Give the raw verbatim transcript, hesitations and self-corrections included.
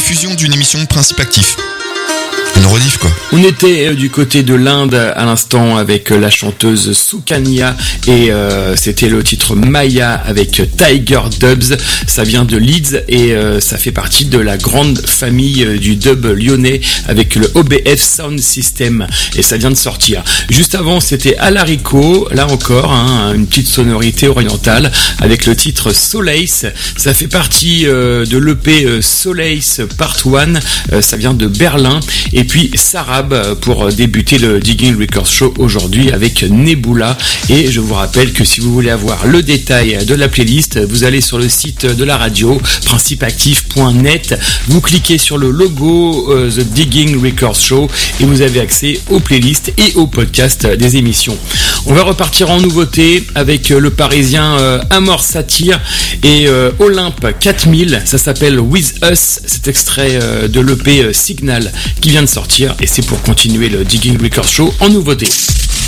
rediffusion d'une émission de Principe Actif. Une rediff quoi. On était euh, du côté de l'Inde à l'instant avec euh, la chanteuse Sukanya et euh, c'était le titre Maya avec Tiger Dubs. Ça vient de Leeds et euh, ça fait partie de la grande famille euh, du dub lyonnais avec le O B F Sound System et ça vient de sortir. Juste avant c'était Alarico, là encore hein, une petite sonorité orientale avec le titre Solace. Ça fait partie euh, de l'E P euh, Solace Part un, euh, ça vient de Berlin. Et puis Sarab pour débuter le Digging Records Show aujourd'hui avec Nebula. Et je vous rappelle que si vous voulez avoir le détail de la playlist, vous allez sur le site de la radio, principe actif point net, vous cliquez sur le logo euh, The Digging Records Show et vous avez accès aux playlists et aux podcasts des émissions. On va repartir en nouveauté avec le parisien euh, Amor Satyr et euh, Olympe quatre mille, ça s'appelle With Us, cet extrait euh, de l'E P euh, Signal qui vient de sortir et c'est pour continuer le Digging Records Show en nouveauté.